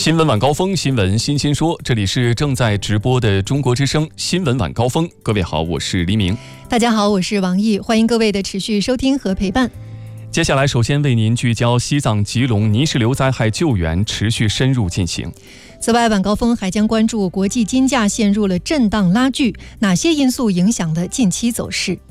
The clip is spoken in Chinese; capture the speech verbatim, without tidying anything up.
新闻晚高峰，新闻新鲜说，这里是正在直播的中国之声新闻晚高峰。各位好，我是黎明。 大家好，我是王毅，欢迎各位的持续收听和陪伴。 接下来首先为您聚焦西藏吉隆泥石流灾害救援持续深入进行。 此外，晚高峰还将关注国际金价陷入了震荡拉锯，哪些因素影响了近期走势。